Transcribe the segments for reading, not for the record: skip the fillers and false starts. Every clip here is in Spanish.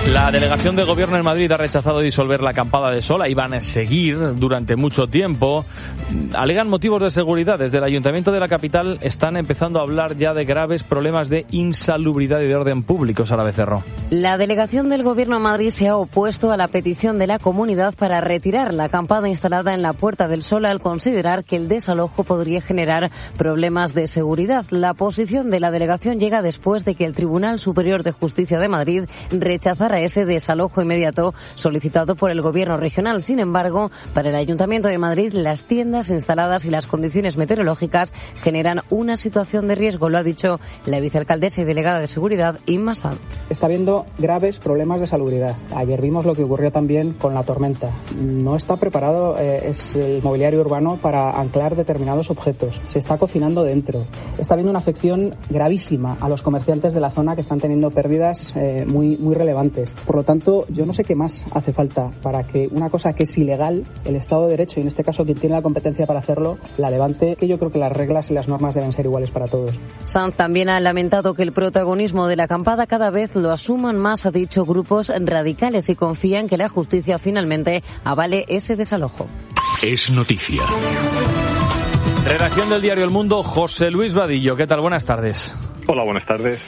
La delegación de gobierno en Madrid ha rechazado disolver la acampada de sol. Ahí van a seguir durante mucho tiempo. Alegan motivos de seguridad. Desde el Ayuntamiento de la capital están empezando a hablar ya de graves problemas de insalubridad y de orden público. Sara Becerro. La delegación del gobierno en Madrid se ha opuesto a la petición de la comunidad para retirar la acampada instalada en la Puerta del Sol al considerar que el desalojo podría generar problemas de seguridad. La posición de la delegación llega después de que el Tribunal Superior de Justicia de Madrid rechazara ese desalojo inmediato solicitado por el gobierno regional. Sin embargo, para el Ayuntamiento de Madrid, las tiendas instaladas y las condiciones meteorológicas generan una situación de riesgo, lo ha dicho la vicealcaldesa y delegada de Seguridad, Inma Sanz. Está habiendo graves problemas de salubridad. Ayer vimos lo que ocurrió también con la tormenta. No está preparado es el mobiliario urbano para anclar determinados objetos. Se está cocinando dentro. Está habiendo una afección gravísima a los comerciantes de la zona que están teniendo pérdidas muy relevantes. Por lo tanto, yo no sé qué más hace falta para que una cosa que es ilegal, el Estado de Derecho, y en este caso quien tiene la competencia para hacerlo, la levante, que yo creo que las reglas y las normas deben ser iguales para todos. Sanz también ha lamentado que el protagonismo de la acampada cada vez lo asuman más, ha dicho, grupos radicales, y confía en que la justicia finalmente avale ese desalojo. Es noticia. Redacción del diario El Mundo, José Luis Vadillo. ¿Qué tal? Buenas tardes. Hola, buenas tardes.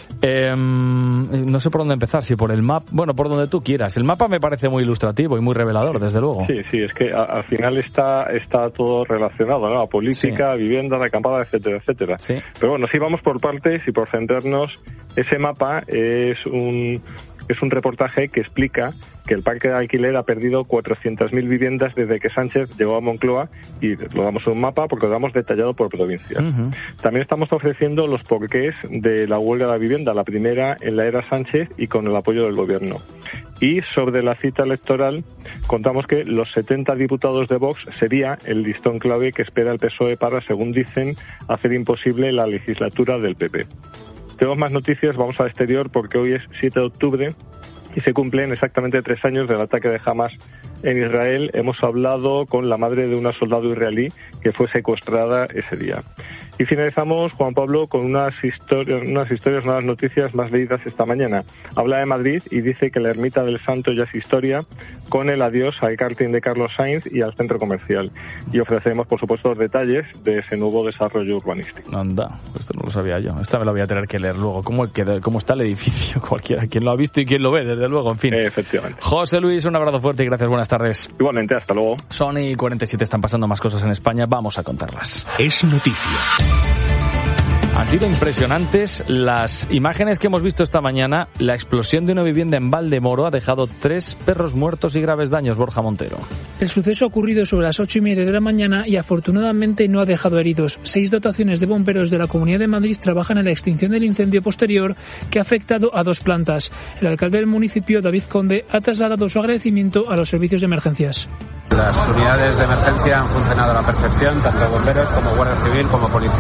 No sé por dónde empezar, si por el mapa, bueno, por donde tú quieras. El mapa me parece muy ilustrativo y muy revelador, desde luego. Sí, es que al final está todo relacionado, ¿no? La política, sí. Vivienda, la acampada, etcétera, etcétera. Sí. Pero bueno, sí, vamos por partes y por centrarnos. Ese mapa es un reportaje que explica que el parque de alquiler ha perdido 400.000 viviendas desde que Sánchez llegó a Moncloa, y lo damos en un mapa porque lo damos detallado por provincia. Uh-huh. También estamos ofreciendo los porqués de la huelga de la vivienda, la primera en la era Sánchez y con el apoyo del gobierno. Y sobre la cita electoral, contamos que los 70 diputados de Vox sería el listón clave que espera el PSOE para, según dicen, hacer imposible la legislatura del PP. Tenemos más noticias, vamos al exterior porque hoy es 7 de octubre y se cumplen exactamente 3 años del ataque de Hamas en Israel. Hemos hablado con la madre de una soldado israelí que fue secuestrada ese día. Y finalizamos, Juan Pablo, con unas noticias más leídas esta mañana. Habla de Madrid y dice que la Ermita del Santo ya es historia, con el adiós al karting de Carlos Sainz y al centro comercial. Y ofrecemos, por supuesto, los detalles de ese nuevo desarrollo urbanístico. Anda, esto no lo sabía yo. Esta me la voy a tener que leer luego. ¿Cómo está el edificio? Cualquiera, quien lo ha visto y quien lo ve, desde luego, en fin. Efectivamente. José Luis, un abrazo fuerte y gracias, buenas tardes. Igualmente, hasta luego. Son y 47, están pasando más cosas en España, vamos a contarlas. Es noticia. Han sido impresionantes las imágenes que hemos visto esta mañana. La explosión de una vivienda en Valdemoro ha dejado 3 perros muertos y graves daños. Borja Montero. El suceso ha ocurrido sobre las 8:30 de la mañana y afortunadamente no ha dejado heridos. 6 dotaciones de bomberos de la Comunidad de Madrid trabajan en la extinción del incendio posterior que ha afectado a 2 plantas. El alcalde del municipio, David Conde, ha trasladado su agradecimiento a los servicios de emergencias. Las unidades de emergencia han funcionado a la perfección, tanto bomberos como Guardia Civil como policía.